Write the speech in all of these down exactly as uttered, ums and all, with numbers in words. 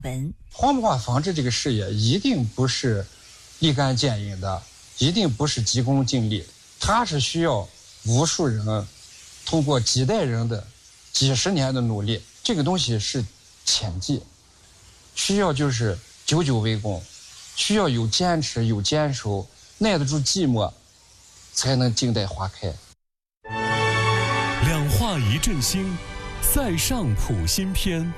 文荒漠化防治这个事业一定不是立竿见影的，一定不是急功近利，它是需要无数人通过几代人的几十年的努力，这个东西是潜技，需要就是久久为功，需要有坚持有坚守，耐得住寂寞，才能静待花开。 两化一振兴，塞上普新篇。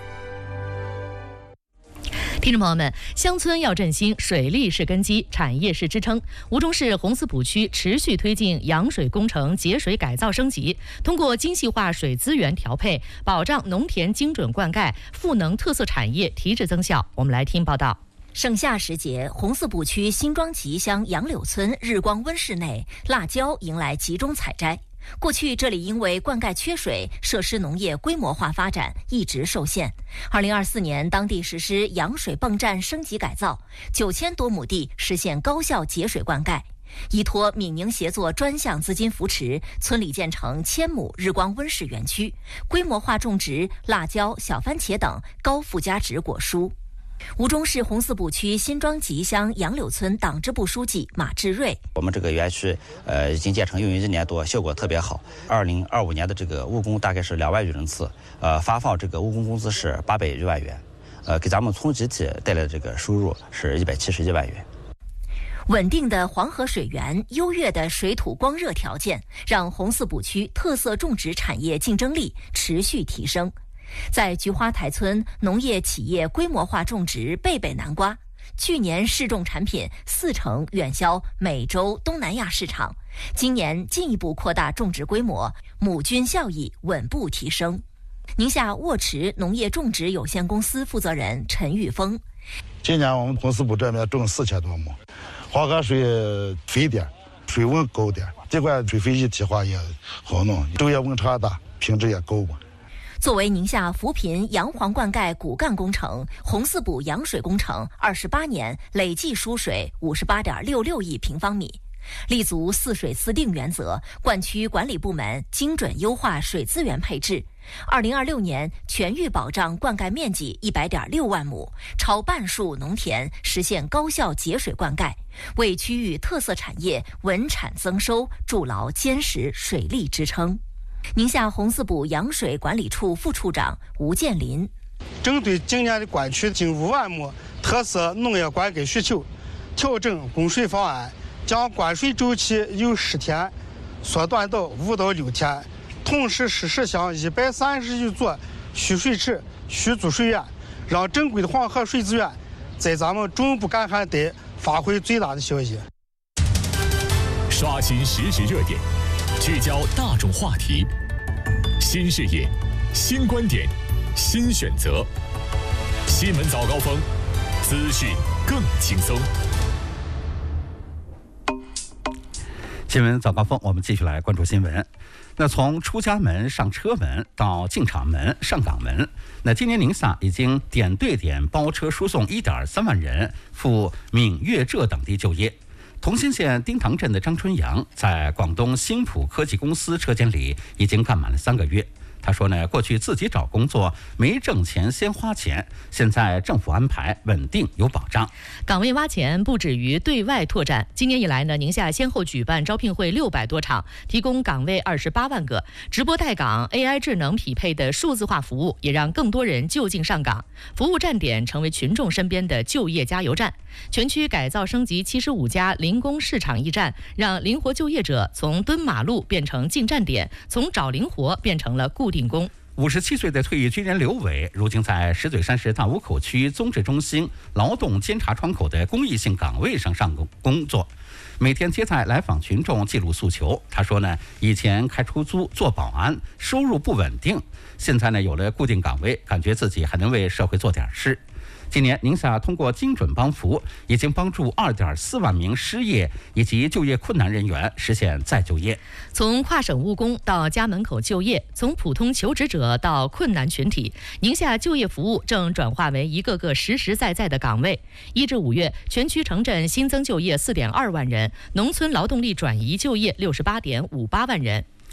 听众朋友们，乡村要振兴，水利是根基，产业是支撑。吴中市红四补区持续推进扬水工程节水改造升级，通过精细化水资源调配，保障农田精准灌溉，赋能特色产业提质增效。我们来听报道。 盛夏时节，红四补区新庄集乡杨柳村日光温室内，辣椒迎来集中采摘。过去这里因为灌溉缺水，设施农业规模化发展一直受限。二零二四年，当地实施扬水泵站升级改造，九千多亩地实现高效节水灌溉。依托闽宁协作专项资金扶持，村里建成千亩日光温室园区，规模化种植辣椒、小番茄等高附加值果蔬。吴中市红四补区新庄集乡杨柳村党支部书记马志瑞： 我们这个园区，呃，已经建成用于一年多，效果特别好。二零二五年的这个务工大概是两万余人次，呃，发放这个务工工资是八百余万元，呃，给咱们村集体带来的这个收入是一百七十一万元。 稳定的黄河水源、优越的水土光热条件，让红四补区特色种植产业竞争力持续提升。在菊花台村，农业企业规模化种植贝贝南瓜，去年试种产品四成远销美洲、东南亚市场，今年进一步扩大种植规模，亩均效益稳步提升。宁夏沃池农业种植有限公司负责人陈玉峰： 今年我们红四补这边种四千多亩，黄河水肥点，水温高点，这块水肥一体化也好弄，昼夜温差大，品质也高嘛。 作为宁夏扶贫洋黄灌溉骨干工程，红四补扬水工程二十八年累计输水五十八点六六亿平方米，立足四水四定原则，灌区管理部门精准优化水资源配置。二零二六年全域保障灌溉面积一百点六万亩，超半数农田实现高效节水灌溉，为区域特色产业稳产增收筑牢坚实水利支撑。宁夏红四补扬水管理处副处长吴建林： 针对今年的管区近五万亩特色农业灌溉需求，调整供水方案，将灌水周期由十天缩短到五到六天，同时实施向一百三十余座蓄水池续租水源，让珍贵的黄河水资源在咱们中部干旱带发挥最大的效益。 刷新实时热点，聚焦大众话题，新视野、新观点、新选择。新闻早高峰，资讯更轻松。 新闻早高峰，我们继续来关注新闻。那从出家门、上车门到进厂门、上岗门，那今年宁夏已经点对点包车输送一点三万人赴闽粤浙等地就业。同心县丁塘镇的张春阳在广东新普科技公司车间里已经干满了三个月。他说呢，过去自己找工作没挣钱先花钱，现在政府安排稳定有保障。 岗位挖潜不止于对外拓展，今年以来呢，宁夏先后举办招聘会六百多场，提供岗位二十八万个，直播带岗 A I 智能匹配的数字化服务，也让更多人就近上岗。服务站点成为群众身边的就业加油站。全区改造升级七十五家零工市场驿站，让灵活就业者从蹲马路变成进站点，从找灵活变成了固定工。 五十七岁的退役军人刘伟，如今在石嘴山市大沽口区综治中心劳动监察窗口的公益性岗位上上工作，每天接待来访群众，记录诉求。他说呢，以前开出租做保安，收入不稳定，现在呢有了固定岗位，感觉自己还能为社会做点事。今年宁夏通过精准帮扶，已经帮助二点四万名失业以及就业困难人员实现再就业。 从跨省务工到家门口就业，从普通求职者到困难群体，宁夏就业服务正转化为一个个实实在在的岗位。一至五月，全区城镇新增就业四点二万人，农村劳动力转移就业六十八点五八万人。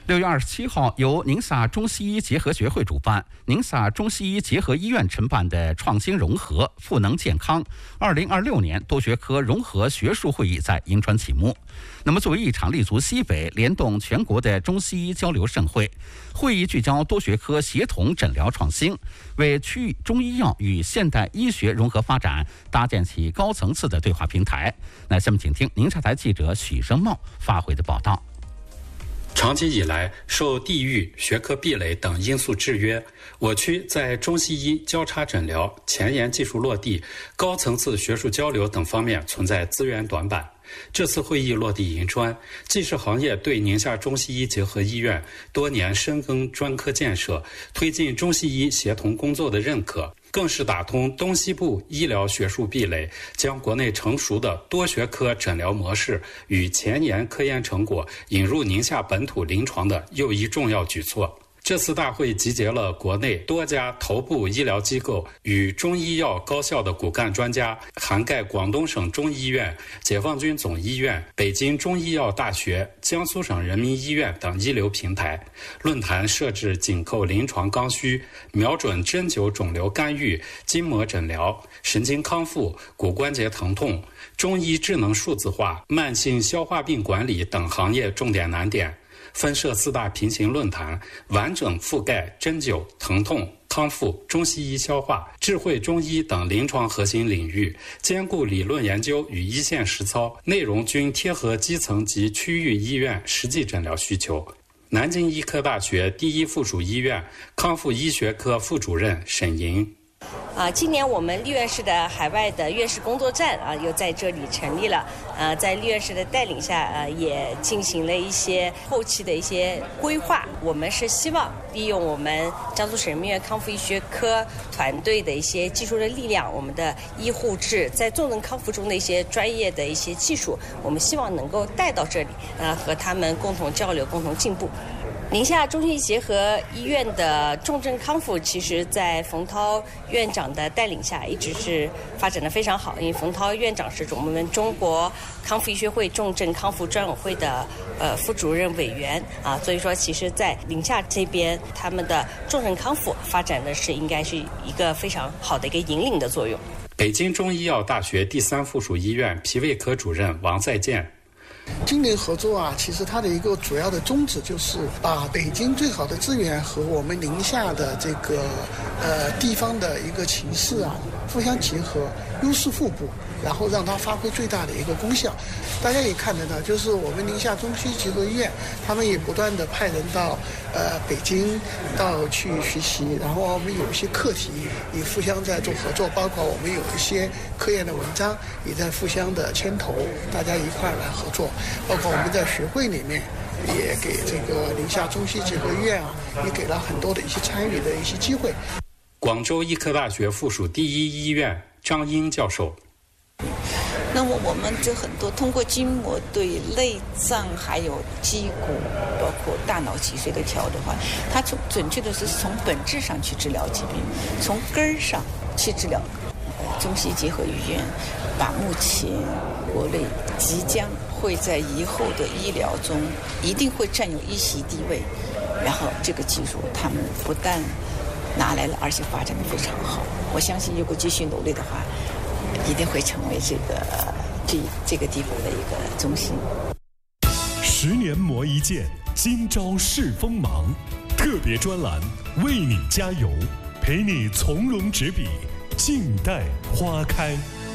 六月二十七号，由宁夏中西医结合学会主办、宁夏中西医结合医院承办的创新融合、赋能健康二零二六年多学科融合学术会议在银川启幕。那么，作为一场立足西北、联动全国的中西医交流盛会，会议聚焦多学科协同诊疗创新，为区域中医药与现代医学融合发展搭建起高层次的对话平台。那下面请听宁夏台记者许生茂发回的报道。 长期以来，受地域、学科壁垒等因素制约，我区在中西医交叉诊疗、前沿技术落地、高层次学术交流等方面存在资源短板。这次会议落地银川，既是行业对宁夏中西医结合医院多年深耕专科建设、推进中西医协同工作的认可，更是打通东西部医疗学术壁垒，将国内成熟的多学科诊疗模式与前沿科研成果引入宁夏本土临床的又一重要举措。这次大会集结了国内多家头部医疗机构与中医药高校的骨干专家，涵盖广东省中医院、解放军总医院、北京中医药大学、江苏省人民医院等一流平台。论坛设置紧扣临床刚需，瞄准针灸肿瘤干预、筋膜诊疗、神经康复、骨关节疼痛、中医智能数字化、慢性消化病管理等行业重点难点。分设四大平行论坛，完整覆盖针灸、疼痛、康复、中西医消化、智慧中医等临床核心领域，兼顾理论研究与一线实操，内容均贴合基层及区域医院实际诊疗需求。南京医科大学第一附属医院康复医学科副主任沈莹。 啊，今年我们立院市的海外的院士工作站啊，又在这里成立了。呃，在立院士的带领下，呃，也进行了一些后期的一些规划。我们是希望利用我们江苏省人民医院康复医学科团队的一些技术的力量，我们的医护志在重症康复中的一些专业的一些技术，我们希望能够带到这里，呃，和他们共同交流，共同进步。宁夏中西医结合医院的重症康复，其实在冯涛院长的带领下，一直是发展的非常好。因为冯涛院长是我们中国康复医学会重症康复专委会的呃副主任委员啊，所以说，其实，在宁夏这边，他们的重症康复发展的是应该是一个非常好的一个引领的作用。 北京中医药大学第三附属医院脾胃科主任王在建。 今年合作啊，其实它的一个主要的宗旨就是把北京最好的资源和我们宁夏的这个呃地方的一个情势啊互相结合，优势互补，然后让它发挥最大的一个功效。大家也看得到，就是我们宁夏中西医结合医院，他们也不断的派人到呃北京到去学习，然后我们有一些课题也互相在做合作，包括我们有一些科研的文章也在互相的牵头，大家一块来合作。包括我们在学会里面也给这个宁夏中西结合医院啊，也给了很多的一些参与的一些机会。 广州医科大学附属第一医院张英教授。 那么我们就很多通过筋膜对内脏还有肌骨包括大脑脊髓的调的话，它从准确的是从本质上去治疗疾病，从根儿上去治疗。中西结合医院把目前国内即将会在以后的医疗中一定会占有一席地位，然后这个技术他们不但拿来了，而且发展得非常好。我相信如果继续努力的话，一定会成为这个这这个地方的一个中心。 十年磨一剑，今朝试锋芒。特别专栏为你加油，陪你从容执笔，静待花开。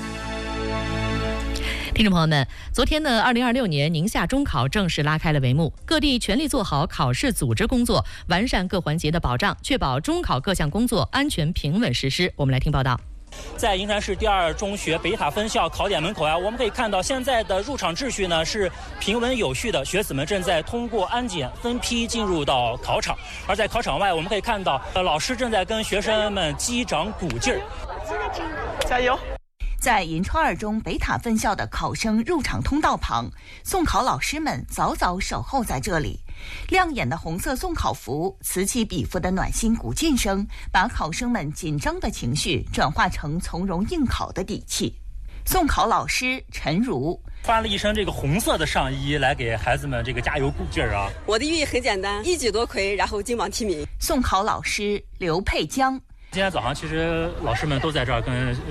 听众朋友们，昨天呢，二零二六年宁夏中考正式拉开了帷幕，各地全力做好考试组织工作，完善各环节的保障，确保中考各项工作安全平稳实施。我们来听报道。 在银川市第二中学北塔分校考点门口啊，我们可以看到现在的入场秩序呢是平稳有序的，学子们正在通过安检分批进入到考场。而在考场外，我们可以看到，呃，老师正在跟学生们击掌鼓劲儿， 加油！在银川二中北塔分校的考生入场通道旁，送考老师们早早守候在这里。亮眼的红色送考服，此起彼伏的暖心鼓劲声，把考生们紧张的情绪转化成从容应考的底气。送考老师陈如， 穿了一身这个红色的上衣来给孩子们这个加油鼓劲儿啊！ 我的寓意很简单，一举夺魁，然后金榜题名。 送考老师刘佩江。 今天早上其实老师们都在这儿跟